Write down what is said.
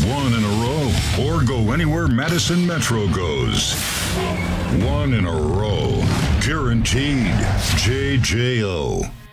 one in a row or go anywhere Madison Metro goes. One in a row. Guaranteed. JJO.